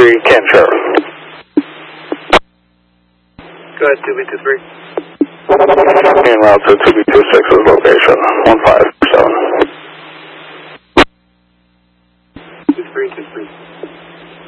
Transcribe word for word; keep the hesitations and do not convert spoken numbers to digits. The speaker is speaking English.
three, can share. Go ahead, two B two three. En route to two B two six's location, one five seven. two three two three.